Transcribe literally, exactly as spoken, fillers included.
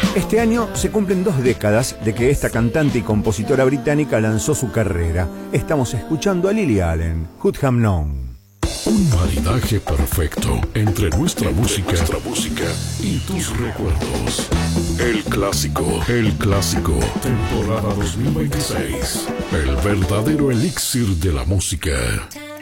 Este año se cumplen dos décadas de que esta cantante y compositora británica lanzó su carrera. Estamos escuchando a Lily Allen, Could Have Known. Un maridaje perfecto entre nuestra música, nuestra música y tus recuerdos. El clásico, el clásico, temporada dos mil veintiséis. El verdadero elixir de la música.